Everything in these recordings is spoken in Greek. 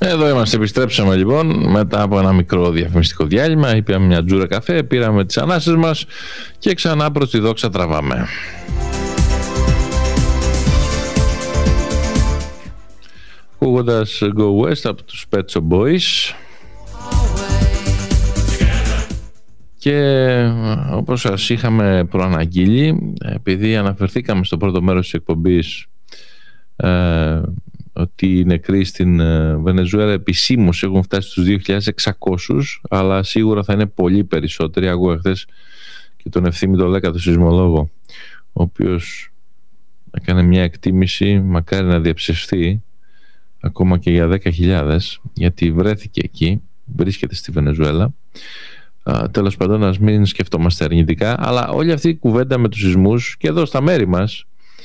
Εδώ είμαστε, επιστρέψαμε λοιπόν μετά από ένα μικρό διαφημιστικό διάλειμμα. Ήπιαμε μια τζούρα καφέ, πήραμε τις ανάσες μας και ξανά προς τη δόξα τραβάμε. Ακούγοντας Go West από τους Pet Shop Boys. Και όπως σας είχαμε προαναγγείλει, επειδή αναφερθήκαμε στο πρώτο μέρος της εκπομπής ότι οι νεκροί στην Βενεζουέλα επισήμως έχουν φτάσει στους 2.600, αλλά σίγουρα θα είναι πολύ περισσότεροι. Άκουγα χθες και τον Ευθύμη τον Λέκα, τον σεισμολόγο, ο οποίος έκανε μια εκτίμηση, μακάρι να διαψευστεί ακόμα και για 10.000, γιατί βρέθηκε εκεί, βρίσκεται στη Βενεζουέλα. Τέλος πάντων, ας μην σκεφτόμαστε αρνητικά, αλλά όλη αυτή η κουβέντα με τους σεισμούς και εδώ στα μέρη μας,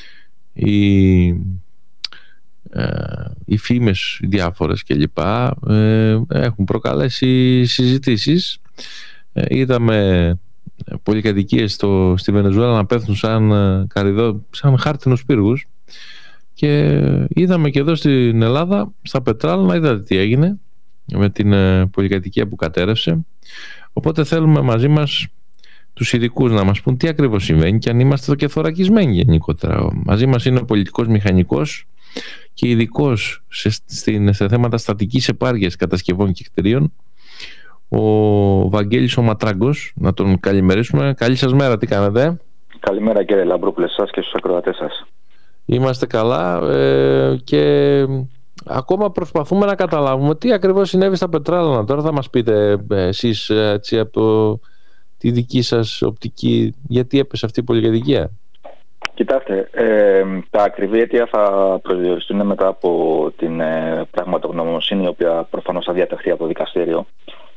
οι φήμες διάφορες κλπ έχουν προκαλέσει συζητήσεις. Είδαμε πολυκατοικίες στη Βενεζουέλα να πέφτουν σαν χάρτινους πύργους, και είδαμε και εδώ στην Ελλάδα, στα Πετράλα, να είδατε τι έγινε με την πολυκατοικία που κατέρευσε. Οπότε θέλουμε μαζί μας τους ειδικούς να μας πούν τι ακριβώς συμβαίνει και αν είμαστε και θωρακισμένοι γενικότερα. Μαζί μας είναι ο πολιτικός μηχανικός και ειδικός σε θέματα στατικής επάρκειας κατασκευών και κτηρίων, ο Βαγγέλης ο Ματράγκος. Να τον καλημερίσουμε. Καλή σας μέρα, τι κάνετε? Καλημέρα κύριε Λαμπρούπλε, σας και στους ακροατές σας. Είμαστε καλά και ακόμα προσπαθούμε να καταλάβουμε τι ακριβώς συνέβη στα Πετράλανα. Τώρα θα μας πείτε εσείς έτσι, από τη δική σας οπτική, γιατί έπεσε αυτή η πολυκατοικία. Κοιτάξτε, τα ακριβή αίτια θα προσδιοριστούν μετά από την πραγματογνωμοσύνη, η οποία προφανώς θα διαταχθεί από το δικαστήριο.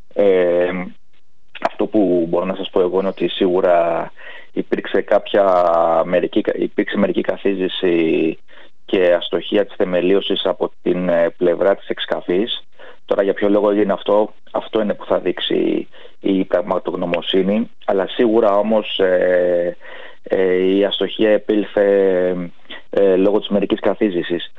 Αυτό που μπορώ να σας πω εγώ είναι ότι σίγουρα υπήρξε μερική καθίζηση και αστοχία της θεμελίωσης από την πλευρά της εξκαφής. Τώρα για ποιο λόγο είναι αυτό είναι που θα δείξει η πραγματογνωμοσύνη, αλλά σίγουρα όμως η αστοχία επήλθε λόγω της μερικής καθίζησης.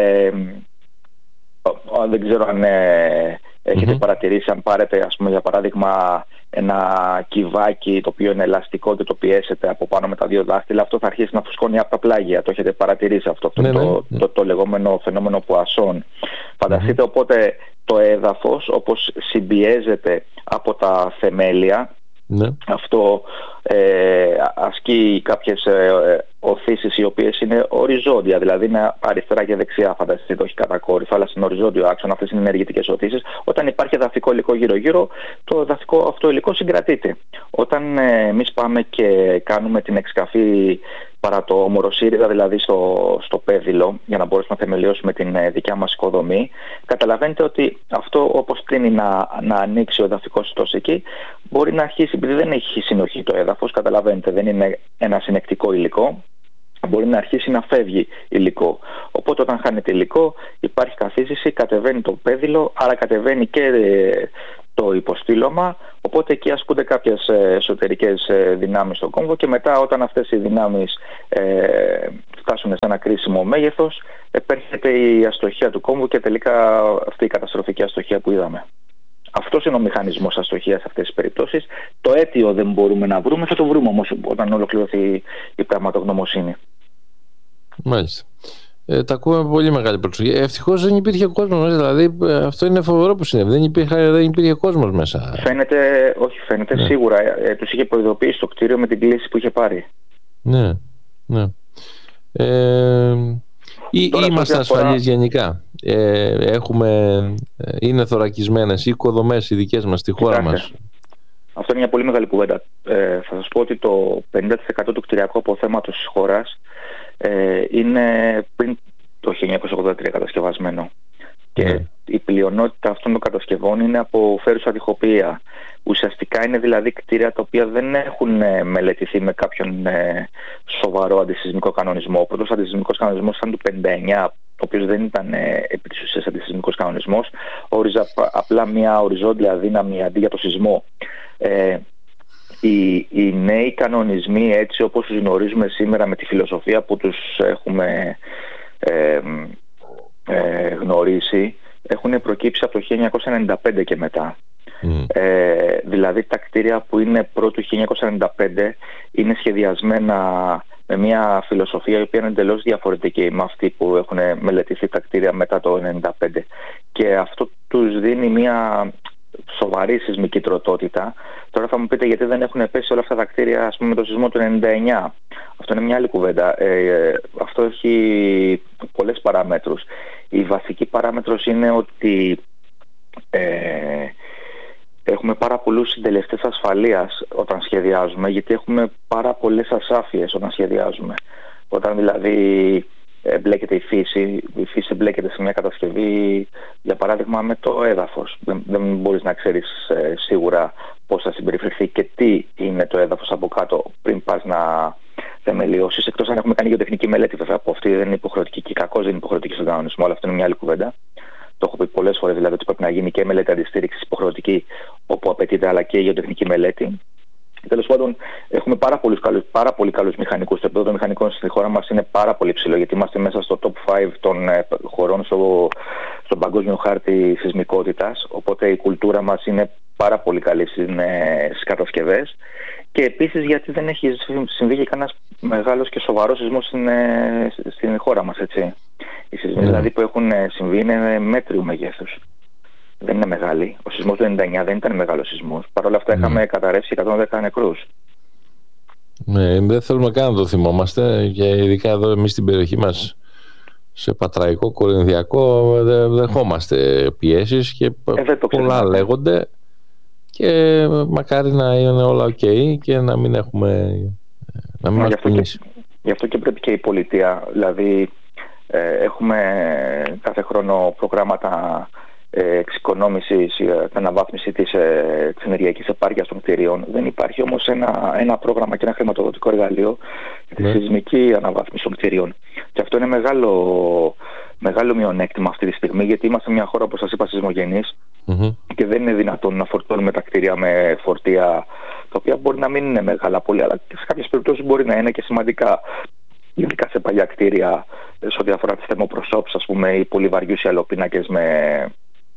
Δεν ξέρω αν έχετε παρατηρήσει, αν πάρετε ας πούμε για παράδειγμα ένα κυβάκι το οποίο είναι ελαστικό και το πιέσετε από πάνω με τα δύο δάχτυλα, αυτό θα αρχίσει να φουσκώνει από τα πλάγια. Το έχετε παρατηρήσει αυτό, το λεγόμενο φαινόμενο Πουασόν. Φανταστείτε οπότε το έδαφος όπως συμπιέζεται από τα θεμέλια. Αυτό ασκεί κάποιες οθήσεις οι οποίες είναι οριζόντια, δηλαδή είναι αριστερά και δεξιά. Φανταστείτε, το έχει κατακόρυφα, αλλά στην οριζόντιο άξονα. Αυτές είναι ενεργητικές οθήσεις. Όταν υπάρχει εδαφικό υλικό γύρω-γύρω, το εδαφικό αυτό υλικό συγκρατείται. Όταν εμείς πάμε και κάνουμε την εξκαφή παρά το μοροσύριδα, δηλαδή στο πέδιλο, για να μπορέσουμε να θεμελιώσουμε την δικιά μας οικοδομή, καταλαβαίνετε ότι αυτό, όπως κλείνει να ανοίξει ο εδαφικός ιστός εκεί, μπορεί να αρχίσει, επειδή δεν έχει συνοχή το έδαφος, καταλαβαίνετε, δεν είναι ένα συνεκτικό υλικό, μπορεί να αρχίσει να φεύγει υλικό. Οπότε όταν χάνεται υλικό υπάρχει καθίζηση, κατεβαίνει το πέδιλο, άρα κατεβαίνει και το υποστήλωμα, οπότε εκεί ασκούνται κάποιες εσωτερικές δυνάμεις στον κόμβο, και μετά όταν αυτές οι δυνάμεις φτάσουν σε ένα κρίσιμο μέγεθος, επέρχεται η αστοχία του κόμβου και τελικά αυτή η καταστροφική αστοχία που είδαμε. Αυτός είναι ο μηχανισμός αστοχίας σε αυτές τις περιπτώσεις. Το αίτιο δεν μπορούμε να βρούμε, θα το βρούμε όμως όταν ολοκληρωθεί η πραγματογνωμοσύνη. Μάλιστα. Τα ακούμε με πολύ μεγάλη προσοχή. Ευτυχώς δεν υπήρχε κόσμος μέσα, δηλαδή αυτό είναι φοβερό που συνέβη. Δεν υπήρχε κόσμος μέσα. Φαίνεται σίγουρα. Τους είχε προειδοποιήσει το κτίριο με την κλίση που είχε πάρει. Ναι. Είμαστε ασφαλείς γενικά? Είναι θωρακισμένες οι οικοδομές οι δικές μας στη χώρα μας? Αυτό είναι μια πολύ μεγάλη κουβέντα. Θα σας πω ότι το 50% του κτηριακού αποθέματος της χώρας είναι πριν το 1983 κατασκευασμένο. Και η πλειονότητα αυτών των κατασκευών είναι από φέρουσα τοιχοποιία. Ουσιαστικά είναι δηλαδή κτίρια τα οποία δεν έχουν μελετηθεί με κάποιον σοβαρό αντισυσμικό κανονισμό. Ο πρώτος αντισυσμικός κανονισμός ήταν του 1959, ο οποίος δεν ήταν επί της ουσίας αντισυσμικός κανονισμός. Όριζε απλά μια οριζόντια δύναμη αντί για το σεισμό. Οι νέοι κανονισμοί, έτσι όπως τους γνωρίζουμε σήμερα με τη φιλοσοφία που τους έχουμε γνωρίσει, έχουν προκύψει από το 1995 και μετά. Δηλαδή τα κτίρια που είναι προ του 1995 είναι σχεδιασμένα με μια φιλοσοφία η οποία είναι εντελώς διαφορετική με αυτή που έχουν μελετηθεί τα κτίρια μετά το 1995, και αυτό τους δίνει μια σοβαρή σεισμική τροτότητα. Τώρα θα μου πείτε γιατί δεν έχουν πέσει όλα αυτά τα κτίρια, ας πούμε, με το σεισμό του 99. Αυτό είναι μια άλλη κουβέντα. Αυτό έχει πολλές παράμετρους. Η βασική παράμετρος είναι ότι έχουμε πάρα πολλούς συντελεστές ασφαλείας όταν σχεδιάζουμε, γιατί έχουμε πάρα πολλές ασάφειες όταν σχεδιάζουμε. Όταν δηλαδή μπλέκεται η φύση μπλέκεται σε μια κατασκευή, για παράδειγμα με το έδαφος. Δεν μπορείς να ξέρεις σίγουρα πώς θα συμπεριφερθεί και τι είναι το έδαφος από κάτω πριν πας να θεμελιώσεις, εκτός αν έχουμε κάνει γεωτεχνική μελέτη, βέβαια, από αυτή δεν είναι υποχρεωτική και κακώς δεν είναι υποχρεωτική στον κανονισμό, αλλά αυτό είναι μια άλλη κουβέντα. Το έχω πει πολλές φορές, δηλαδή, ότι πρέπει να γίνει και μελέτη αντιστήριξης υποχρεωτική όπου απαιτείται, αλλά και η γεωτεχνική μελέτη. Τέλος πάντων, έχουμε πάρα πολύ καλούς μηχανικούς. Το επίπεδο των μηχανικών στη χώρα μας είναι πάρα πολύ ψηλό, γιατί είμαστε μέσα στο top 5 των χωρών στον παγκόσμιο χάρτη σεισμικότητας. Οπότε η κουλτούρα μας είναι πάρα πολύ καλή στις κατασκευές. Και επίσης γιατί δεν έχει συμβεί και κανένας μεγάλος και σοβαρός σεισμός στην χώρα μας, έτσι. Οι σεισμοί δηλαδή που έχουν συμβεί είναι μέτριου μεγέθους. Δεν είναι μεγάλη. Ο σεισμός του 99 δεν ήταν μεγάλος σεισμός. Παρ' όλα αυτά είχαμε καταρρεύσει 110 νεκρούς. Ναι, δεν θέλουμε καν να το θυμόμαστε, και ειδικά εδώ εμείς στην περιοχή μας, σε Πατραϊκό, Κορινθιακό, δεν δεχόμαστε πιέσεις και πολλά λέγονται, και μακάρι να είναι όλα ok και να μην έχουμε μας πονήσει. Γι' αυτό και πρέπει και η πολιτεία, δηλαδή έχουμε κάθε χρόνο προγράμματα εξοικονόμησης, αναβάθμιση της ενεργειακής επάρκειας των κτηρίων. Δεν υπάρχει όμως ένα πρόγραμμα και ένα χρηματοδοτικό εργαλείο για τη σεισμική αναβάθμιση των κτηρίων. Και αυτό είναι μεγάλο μειονέκτημα αυτή τη στιγμή, γιατί είμαστε μια χώρα, όπως σας είπα, σεισμογενής, και δεν είναι δυνατόν να φορτώνουμε τα κτίρια με φορτία τα οποία μπορεί να μην είναι μεγάλα πολύ, αλλά σε κάποιες περιπτώσεις μπορεί να είναι και σημαντικά. Ειδικά σε παλιά κτίρια, σε ό,τι αφορά τις θερμοπροσώψεις, ας πούμε, ή πολύ βαριούς ιαλοπίνακες με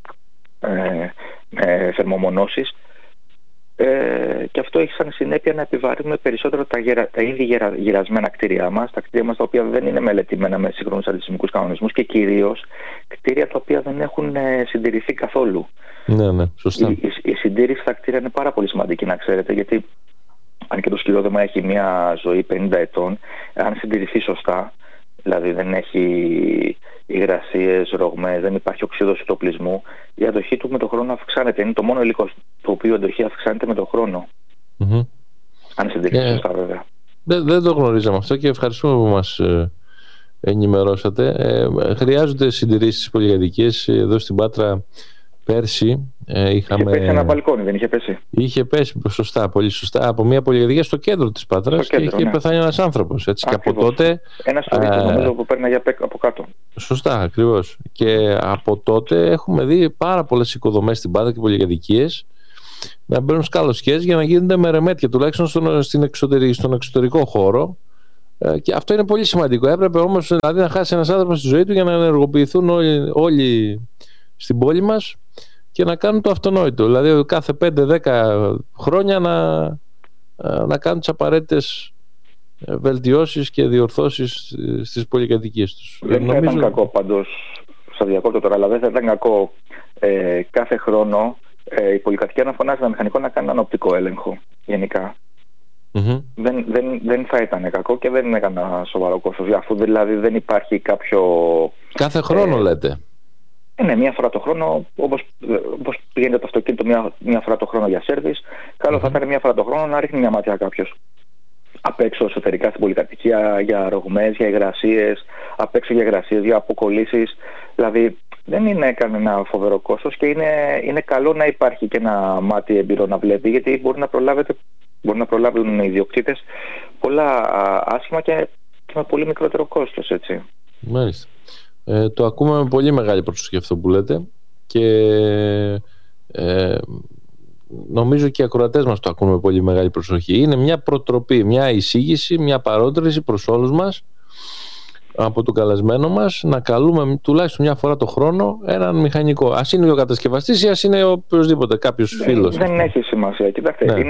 θερμομονώσεις. Και αυτό έχει σαν συνέπεια να επιβαρύνουμε περισσότερο τα ήδη γυρασμένα κτίρια μας, τα κτίρια μας τα οποία δεν είναι μελετημένα με σύγχρονους αντισεισμικούς κανονισμούς, και κυρίως κτίρια τα οποία δεν έχουν συντηρηθεί καθόλου. Ναι, σωστά. Η συντήρηση στα κτίρια είναι πάρα πολύ σημαντική, να ξέρετε, γιατί αν και το σκυλόδεμα έχει μια ζωή 50 ετών, αν συντηρηθεί σωστά, δηλαδή δεν έχει υγρασίες, ρογμές, δεν υπάρχει οξύδωση του οπλισμού, η αντοχή του με τον χρόνο αυξάνεται. Είναι το μόνο υλικό το οποίο η αντοχή αυξάνεται με τον χρόνο. Αν συντηρηθεί σωστά, βέβαια. Δεν το γνωρίζαμε αυτό και ευχαριστούμε που μας ενημερώσατε. Χρειάζονται συντηρήσεις στις πολυκατοικίες. Εδώ στην Πάτρα πέρσι είχε πέσει ένα μπαλκόνι, δεν είχε πέσει? Είχε πέσει, σωστά, πολύ σωστά, από μια πολυκατοικία στο κέντρο της Πάτρας, και είχε πεθάνει ένας άνθρωπος. Έτσι, και από τότε. Ένας τουρίστας, νομίζω, που παίρνει από κάτω. Σωστά, ακριβώς. Και από τότε έχουμε δει πάρα πολλές οικοδομές στην Πάτρα και πολυκατοικίες να μπαίνουν σκαλωσιές για να γίνονται με ρεμέτια, τουλάχιστον στον εξωτερικό χώρο. Και αυτό είναι πολύ σημαντικό. Έπρεπε όμως δηλαδή να χάσει ένας άνθρωπος τη ζωή του για να ενεργοποιηθούν όλοι στην πόλη μας και να κάνουν το αυτονόητο. Δηλαδή κάθε 5-10 χρόνια να κάνουν τις απαραίτητες βελτιώσεις και διορθώσεις στις πολυκατοικίες τους. Δεν θα ήταν κακό πάντως, στο διακόπτω τώρα, αλλά δεν θα ήταν κακό κάθε χρόνο η πολυκατοικία να φωνάζει ένα μηχανικό να κάνει έναν οπτικό έλεγχο γενικά. Δεν θα ήταν κακό και δεν είναι κανένα σοβαρό κόστος, αφού δηλαδή δεν υπάρχει κάποιο... Κάθε χρόνο λέτε? Ναι, μία φορά το χρόνο, όπως πηγαίνει το αυτοκίνητο μία φορά το χρόνο για σέρβις, καλό θα ήταν μία φορά το χρόνο να ρίχνει μια ματιά κάποιος απ' έξω εσωτερικά στην πολυκατοικία για ρογμές, για υγρασίες, απ' έξω για υγρασίες, για αποκολλήσεις. Δηλαδή δεν είναι κανένα φοβερό κόστος και είναι καλό να υπάρχει και ένα μάτι έμπειρο να βλέπει, γιατί μπορεί να προλάβουν οι ιδιοκτήτες πολλά άσχημα και με πολύ μικρότερο κόστος, έτσι. Μάλιστα. Το ακούμε με πολύ μεγάλη προσοχή αυτό που λέτε, και νομίζω και οι ακροατές μας το ακούν με πολύ μεγάλη προσοχή. Είναι μια προτροπή, μια εισήγηση, μια παρότριση προς όλους μας από τον καλεσμένο μας να καλούμε τουλάχιστον μια φορά το χρόνο έναν μηχανικό. Ας είναι ο κατασκευαστής ή ας είναι οποιοδήποτε κάποιος φίλος. Δεν έχει σημασία. Κοιτάξτε,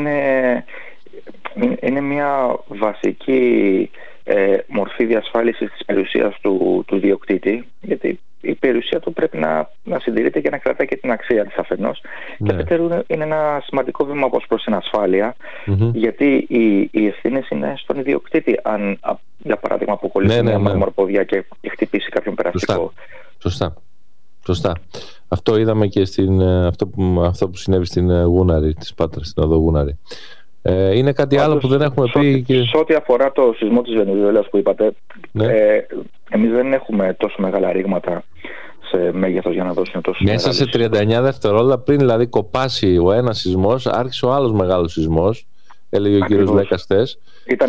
είναι μια βασική μορφή διασφάλισης της περιουσίας του διοκτήτη, γιατί η περιουσία του πρέπει να συντηρείται και να κρατάει και την αξία της αφενός. Και αφετέρου είναι ένα σημαντικό βήμα προς την ασφάλεια, γιατί οι ευθύνες είναι στον ιδιοκτήτη. Αν, για παράδειγμα, αποκολλήσει μια μαρμορποδιά και χτυπήσει κάποιον περαστικό. Σωστά. Αυτό είδαμε και αυτό που συνέβη στην Γούναρη, της Πάτρας, στην οδό Γούναρη. Είναι κάτι άλλο που δεν έχουμε πει. Σε ό,τι αφορά το σεισμό της Βενεζουέλας που είπατε, εμείς δεν έχουμε τόσο μεγάλα ρήγματα σε μέγεθος για να δώσουν τόσο μεγάλο. Μέσα σε 39 δευτερόλεπτα πριν δηλαδή κοπάσει ο ένας σεισμός, άρχισε ο άλλος μεγάλος σεισμός, έλεγε ο κύριος Λέκας χθες. Ήταν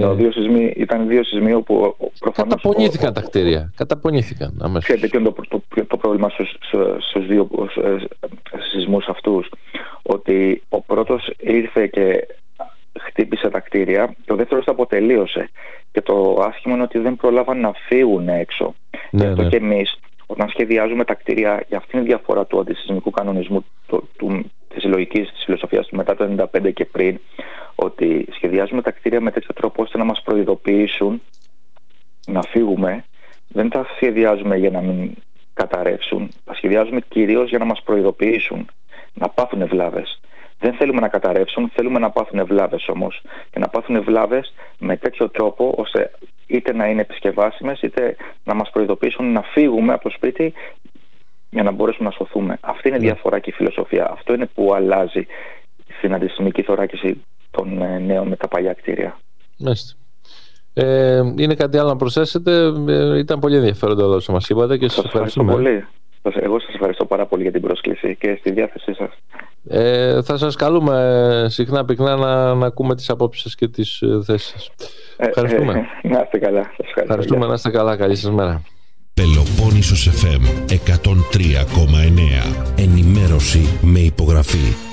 δύο σεισμοί όπου προφανώς καταπονήθηκαν τα κτίρια. Καταπονήθηκαν αμέσως. Ξέρετε ποιο είναι το πρόβλημα στους δύο σεισμούς αυτούς? Ότι ο πρώτος ήρθε και χτύπησε τα κτίρια και ο δεύτερος τα αποτελείωσε. Και το άσχημο είναι ότι δεν προλάβαν να φύγουν έξω. Γι' αυτό και εμείς, όταν σχεδιάζουμε τα κτίρια, για αυτήν τη διαφορά του αντισυσμικού κανονισμού, της λογικής, της φιλοσοφίας του μετά το 1995 και πριν, ότι σχεδιάζουμε τα κτίρια με τέτοιο τρόπο ώστε να μας προειδοποιήσουν να φύγουμε. Δεν τα σχεδιάζουμε για να μην καταρρεύσουν, τα σχεδιάζουμε κυρίως για να μας προειδοποιήσουν, να πάθουν βλάβες. Δεν θέλουμε να καταρρεύσουν, θέλουμε να πάθουν βλάβες όμως. Και να πάθουν βλάβες με τέτοιο τρόπο ώστε είτε να είναι επισκευάσιμες, είτε να μας προειδοποιήσουν να φύγουμε από το σπίτι για να μπορέσουμε να σωθούμε. Αυτή είναι η διαφορά και η φιλοσοφία. Αυτό είναι που αλλάζει στην αντισυσμική θωράκιση των νέων με τα παλιά κτίρια. Μάλιστα. Είναι κάτι άλλο να προσθέσετε? Ήταν πολύ ενδιαφέροντα όλα όσα μας είπατε και σας ευχαριστούμε πολύ. Εγώ σας ευχαριστώ πάρα πολύ για την πρόσκληση και στη διάθεσή σας. Θα σας καλούμε συχνά πυκνά να ακούμε τις απόψεις σας και τις θέσεις σας. Ευχαριστούμε. Να είστε καλά. Ευχαριστούμε, να είστε καλά. Καλή σας μέρα. Πελοπόννησος FM 103,9. Ενημέρωση με υπογραφή.